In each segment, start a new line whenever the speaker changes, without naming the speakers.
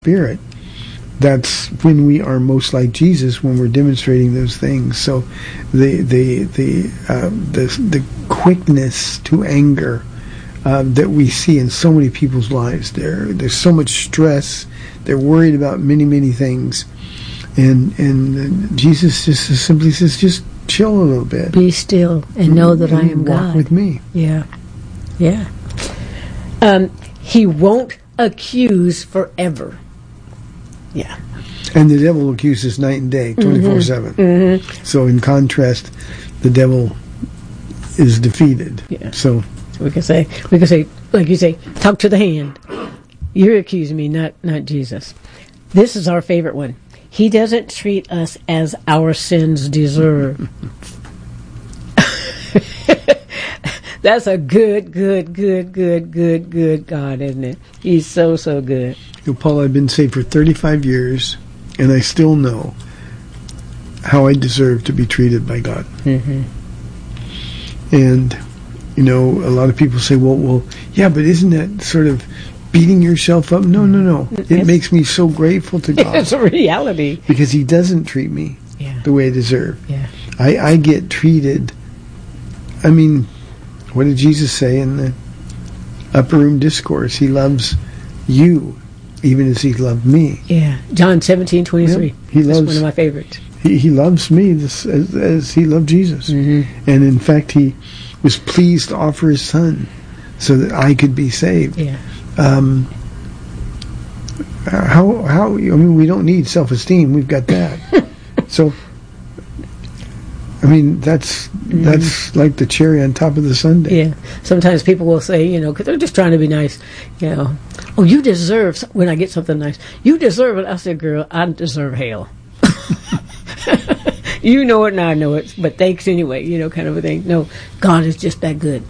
Spirit, that's when we are most like Jesus, when we're demonstrating those things. So the quickness to anger that we see in so many people's lives, there's so much stress. They're worried about many things, and Jesus just simply says, just chill a little bit,
be still, and know that I am God.
Walk with me.
Yeah. He won't accuse forever. Yeah.
And the devil accuses night and day, 24/7.
Mm-hmm.
So in contrast, the devil is defeated.
Yeah.
So
we can say, like you say, talk to the hand. You're accusing me, not Jesus. This is our favorite one. He doesn't treat us as our sins deserve. That's a good God, isn't it? He's so good.
Paul, I've been saved for 35 years, and I still know how I deserve to be treated by God.
Mm-hmm.
And, a lot of people say, well, yeah, but isn't that sort of beating yourself up? No. It makes me so grateful to God.
It's a reality.
Because He doesn't treat me the way I deserve.
Yeah.
I get treated. What did Jesus say in the Upper Room Discourse? He loves you even as He loved me.
Yeah. John 17:23.
Yep.
That's one of my favorites.
He loves me as He loved Jesus.
Mm-hmm.
And in fact, He was pleased to offer His Son so that I could be saved.
Yeah.
We don't need self-esteem. We've got that. So, that's like the cherry on top of the sundae.
Yeah. Sometimes people will say, because they're just trying to be nice, oh, you deserve, when I get something nice, you deserve it. I said, girl, I deserve hell. You know it and I know it, but thanks anyway, kind of a thing. No, God is just that good.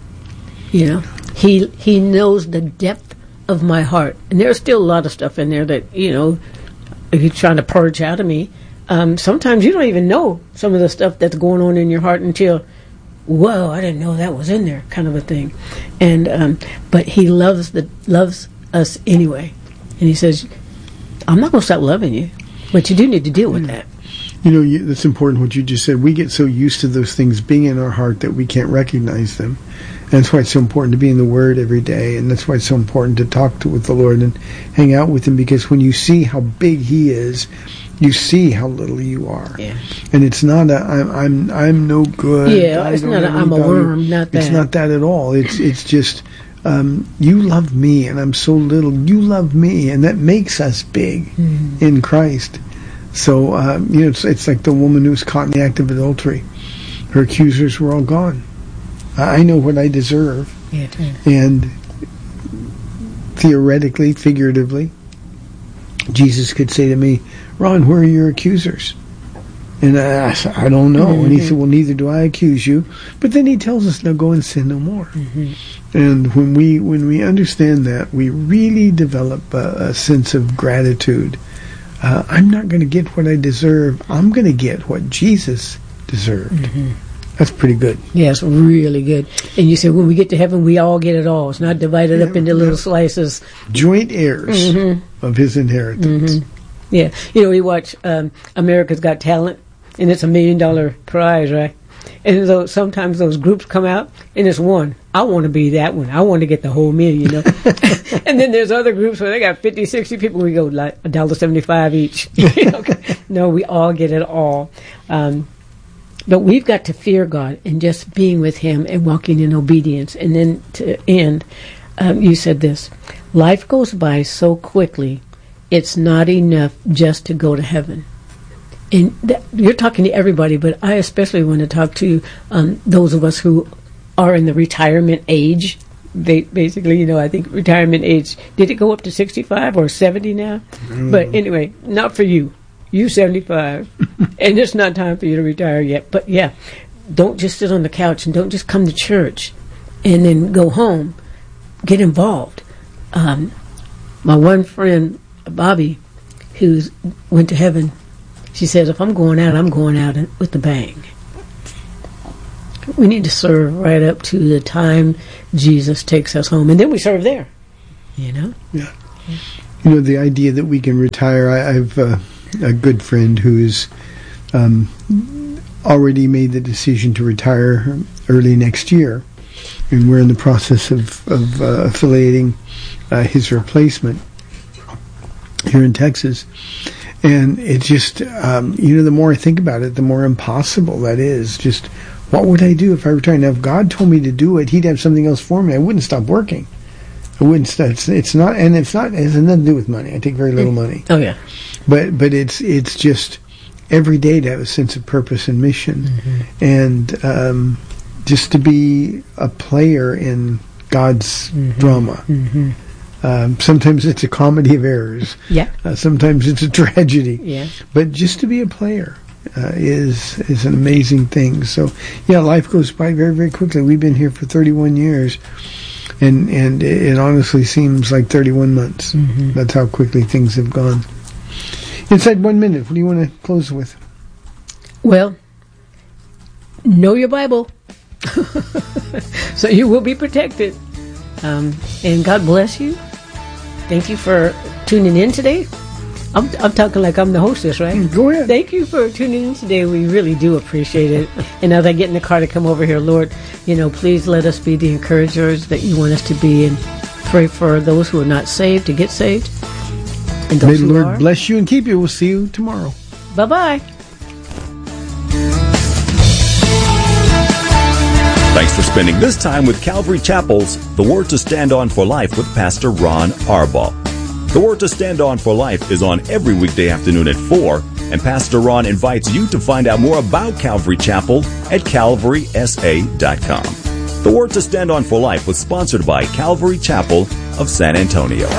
He knows the depth of my heart. And there's still a lot of stuff in there that, He's trying to purge out of me. Sometimes you don't even know some of the stuff that's going on in your heart until, whoa, I didn't know that was in there, kind of a thing. And but He loves us anyway. And He says, I'm not going to stop loving you, but you do need to deal with that.
That's important what you just said. We get so used to those things being in our heart that we can't recognize them. And that's why it's so important to be in the Word every day. And that's why it's so important to talk with the Lord and hang out with Him. Because when you see how big He is, you see how little you are.
Yeah.
And it's not I'm no good.
Yeah, it's not I'm a worm, not that.
It's not that at all. It's just you love me and I'm so little. You love me, and that makes us big in Christ. So it's like the woman who was caught in the act of adultery. Her accusers were all gone. I know what I deserve.
Yeah.
And theoretically, figuratively, Jesus could say to me, Ron, where are your accusers? And I said, I don't know. Mm-hmm. And He said, well, neither do I accuse you. But then He tells us, now go and sin no more. Mm-hmm. And when we understand that, we really develop a sense of gratitude. I'm not going to get what I deserve. I'm going to get what Jesus deserved. Mm-hmm. That's pretty good.
Yeah, it's really good. And you said when we get to heaven, we all get it all. It's not divided up into little slices.
Joint heirs of His inheritance.
Mm-hmm. Yeah. We watch America's Got Talent, and it's $1 million prize, right? And so sometimes those groups come out, and it's one. I want to be that one. I want to get the whole million, And then there's other groups where they got 50, 60 people. We go like $1.75 each. No, we all get it all. But we've got to fear God and just being with Him and walking in obedience. And then to end, you said this: life goes by so quickly, it's not enough just to go to heaven. And you're talking to everybody, but I especially want to talk to those of us who are in the retirement age. Basically, I think retirement age, did it go up to 65 or 70 now? But anyway, not for you. You 75, and it's not time for you to retire yet. But yeah, don't just sit on the couch and don't just come to church and then go home. Get involved. My one friend, Bobby, who went to heaven, she says, if I'm going out with the bang. We need to serve right up to the time Jesus takes us home, and then we serve there.
Yeah. the idea that we can retire. I've a good friend who is already made the decision to retire early next year, and we're in the process of affiliating his replacement here in Texas. And it just, the more I think about it, the more impossible that is. Just, what would I do if I retired? Now, if God told me to do it, He'd have something else for me. I wouldn't stop working. I wouldn't stop. It has nothing to do with money. I take very little money.
Oh, yeah.
But it's just every day to have a sense of purpose and mission, and just to be a player in God's drama. Sometimes it's a comedy of errors.
Yeah.
Sometimes it's a tragedy.
Yeah. But
just to be a player is an amazing thing. So, yeah, life goes by very, very quickly. We've been here for 31 years, and it honestly seems like 31 months. That's how quickly things have gone. Inside 1 minute, what do you want to close with?
Well, know your Bible, so you will be protected. And God bless you. Thank you for tuning in today. I'm talking like I'm the hostess, right?
Go ahead.
Thank you for tuning in today. We really do appreciate it. And as I get in the car to come over here, Lord, please let us be the encouragers that you want us to be, and pray for those who are not saved to get saved. And those
May the Lord
are.
Bless you and keep you. We'll see you tomorrow.
Bye-bye.
Thanks for spending this time with Calvary Chapel's The Word to Stand On for Life with Pastor Ron Arbaugh. The Word to Stand On for Life is on every weekday afternoon at 4, and Pastor Ron invites you to find out more about Calvary Chapel at calvarysa.com. The Word to Stand On for Life was sponsored by Calvary Chapel of San Antonio.